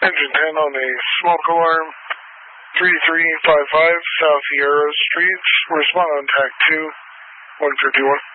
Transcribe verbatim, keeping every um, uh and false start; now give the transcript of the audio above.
Engine ten on a smoke alarm, three three five five South Yarrow Street. Respond on T A C two, one fifty-one.